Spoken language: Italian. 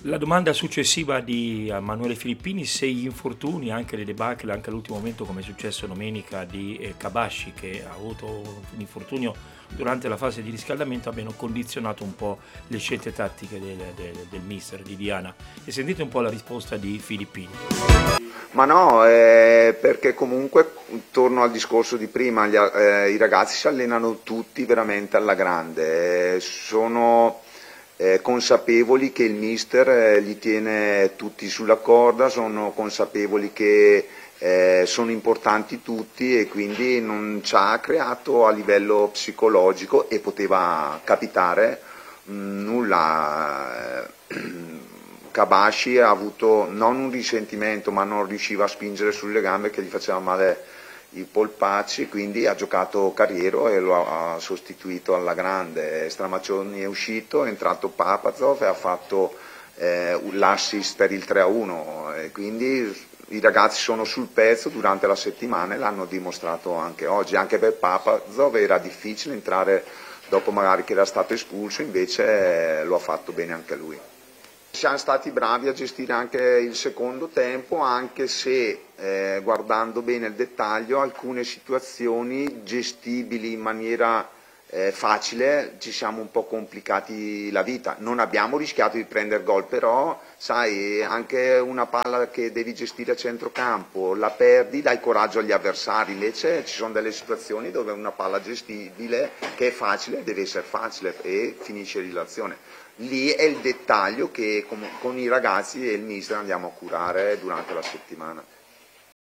La domanda successiva di Manuele Filippini: se gli infortuni, anche le debacle, anche all'ultimo momento come è successo domenica di Kabasci, che ha avuto un infortunio durante la fase di riscaldamento, abbiano condizionato un po' le scelte tattiche del mister, di Diana. E sentite un po' la risposta di Filippini. Ma no, perché comunque, torno al discorso di prima, i ragazzi si allenano tutti veramente alla grande, sono consapevoli che il mister li tiene tutti sulla corda, sono consapevoli che sono importanti tutti, e quindi non ci ha creato a livello psicologico, e poteva capitare nulla. Kabasci ha avuto non un risentimento, ma non riusciva a spingere sulle gambe, che gli faceva male i polpacci, quindi ha giocato Carriero e lo ha sostituito alla grande. Stramaccioni è uscito, è entrato Papazov e ha fatto l'assist per il 3-1, e quindi i ragazzi sono sul pezzo durante la settimana e l'hanno dimostrato anche oggi. Anche per Papazov era difficile entrare dopo magari che era stato espulso, invece lo ha fatto bene anche lui. Siamo stati bravi a gestire anche il secondo tempo, anche se guardando bene il dettaglio alcune situazioni gestibili in maniera facile ci siamo un po' complicati la vita. Non abbiamo rischiato di prendere gol, però sai, anche una palla che devi gestire a centrocampo, la perdi, dai coraggio agli avversari. Invece ci sono delle situazioni dove una palla gestibile che è facile deve essere facile e finisce l'azione. Lì è il dettaglio che con i ragazzi e il mister andiamo a curare durante la settimana.